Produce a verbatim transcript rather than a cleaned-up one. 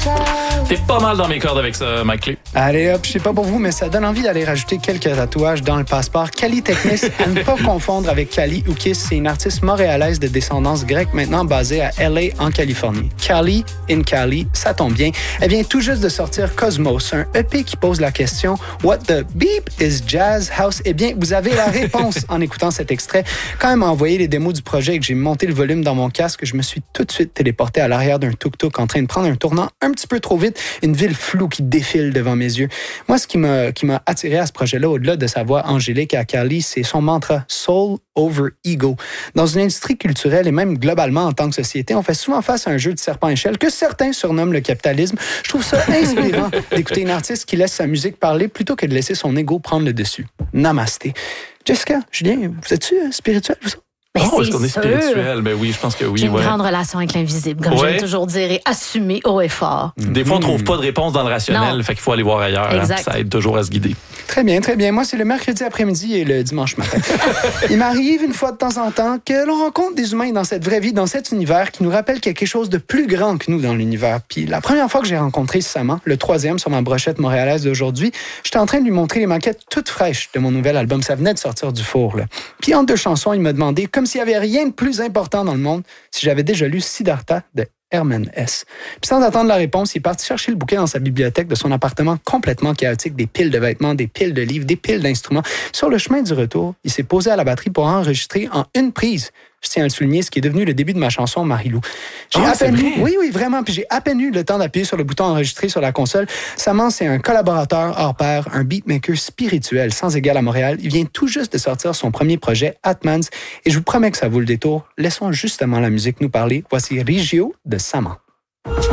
T'es pas mal dans mes cordes avec ça, Mike Clé. Allez hop, je sais pas pour vous, mais ça donne envie d'aller rajouter quelques tatouages dans le passeport. Kali Teknis, à ne pas confondre avec Kali Uchis, c'est une artiste montréalaise de descendance grecque maintenant basée à L A en Californie. Kali in Cali, ça tombe bien. Elle vient tout juste de sortir Cosmos, un E P qui pose la question « What the beep is Jazz House ?» Eh bien, vous avez la réponse en écoutant cet extrait. Quand elle m'a envoyé les démos du projet et que j'ai monté le volume dans mon casque, je me suis tout de suite téléporté à l'arrière d'un tuk-tuk en train de prendre un tournant un petit peu trop vite, une ville floue qui défile devant mes yeux. Moi, ce qui m'a, qui m'a attiré à ce projet-là, au-delà de sa voix angélique à Kali, c'est son mantra « Soul over Ego ». Dans une industrie culturelle et même globalement en tant que société, on fait souvent face à un jeu de serpent-échelle que certains surnomment le capitalisme. Je trouve ça inspirant d'écouter une artiste qui laisse sa musique parler plutôt que de laisser son ego prendre le dessus. Namasté. Jessica, Julien, vous êtes-tu spirituel, vous? Ben, oh, est-ce qu'on est sûr. spirituel? Ben oui, je pense que oui. J'ai une ouais. grande relation avec l'invisible, comme Ouais. j'aime toujours dire, et assumer haut et fort. Des fois, on trouve pas de réponse dans le rationnel, Non. fait qu'il faut aller voir ailleurs. Exact. Hein, ça aide toujours à se guider. Très bien, très bien. Moi, c'est le mercredi après-midi et le dimanche matin. Il m'arrive une fois de temps en temps que l'on rencontre des humains dans cette vraie vie, dans cet univers qui nous rappelle quelque chose de plus grand que nous dans l'univers. Puis la première fois que j'ai rencontré Saman, le troisième sur ma brochette montréalaise d'aujourd'hui, j'étais en train de lui montrer les maquettes toutes fraîches de mon nouvel album. Ça venait de sortir du four, là. Puis entre deux chansons, il m'a demandé, comme s'il y avait rien de plus important dans le monde, si j'avais déjà lu Siddhartha de Herman Hesse. Puis sans attendre la réponse, il est parti chercher le bouquin dans sa bibliothèque de son appartement complètement chaotique, des piles de vêtements, des piles de livres, des piles d'instruments. Sur le chemin du retour, il s'est posé à la batterie pour enregistrer en une prise, je tiens à le souligner, ce qui est devenu le début de ma chanson Marilou. J'ai Ah, à peine c'est eu, vrai? oui, oui, vraiment, puis j'ai à peine eu le temps d'appuyer sur le bouton enregistrer sur la console. Saman, c'est un collaborateur hors pair, un beatmaker spirituel sans égal à Montréal. Il vient tout juste de sortir son premier projet, Atmans, et je vous promets que ça vaut le détour. Laissons justement la musique nous parler. Voici Rigio de Saman.